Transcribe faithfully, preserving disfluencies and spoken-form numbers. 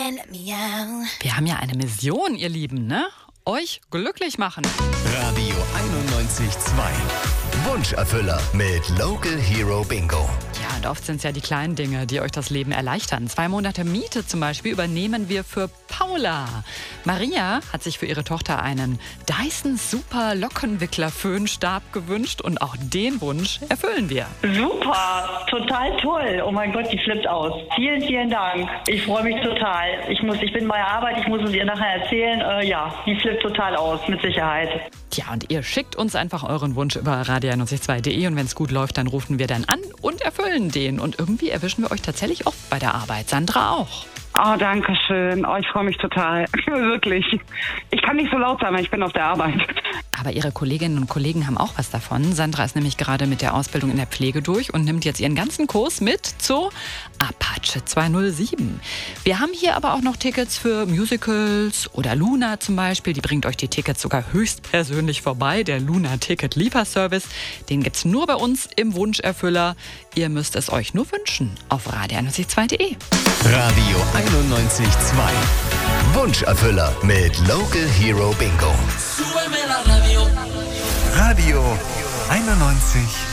Wir haben ja eine Mission, ihr Lieben, ne? Euch glücklich machen. Radio einundneunzig Komma zwei. Wunscherfüller mit Local Hero Bingo. Ja, und oft sind es ja die kleinen Dinge, die euch das Leben erleichtern. Zwei Monate Miete zum Beispiel übernehmen wir für Paula. Maria hat sich für ihre Tochter einen Dyson Super Lockenwickler Föhnstab gewünscht und auch den Wunsch erfüllen wir. Super, total toll. Oh mein Gott, die flippt aus. Vielen, vielen Dank. Ich freue mich total. Ich muss, ich bin bei der Arbeit, ich muss es ihr nachher erzählen. Äh, ja, die flippt total aus, mit Sicherheit. Tja, und ihr schickt uns einfach euren Wunsch über radio einundneunzig Komma zwei punkt de und wenn es gut läuft, dann rufen wir dann an und erfüllen den. Und irgendwie erwischen wir euch tatsächlich oft bei der Arbeit. Sandra auch. Oh, danke schön. Oh, ich freue mich total. Wirklich. Ich kann nicht so laut sein, weil ich bin auf der Arbeit. Aber ihre Kolleginnen und Kollegen haben auch was davon. Sandra ist nämlich gerade mit der Ausbildung in der Pflege durch und nimmt jetzt ihren ganzen Kurs mit zur Apache zweihundertsieben. Wir haben hier aber auch noch Tickets für Musicals oder Luna zum Beispiel. Die bringt euch die Tickets sogar höchstpersönlich vorbei. Der Luna-Ticket-Lieferservice, den gibt's nur bei uns im Wunscherfüller. Ihr müsst es euch nur wünschen auf radio einundneunzig Komma zwei punkt de. Radio einundneunzig Komma zwei. Wunscherfüller mit Local Hero Bingo. Radio einundneunzig